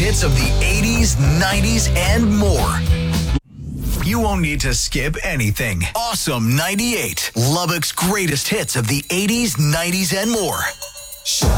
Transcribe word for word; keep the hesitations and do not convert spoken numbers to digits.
hits of the eighties, nineties, and more. You won't need to skip anything. Awesome ninety-eight, Lubbock's greatest hits of the eighties, nineties, and more.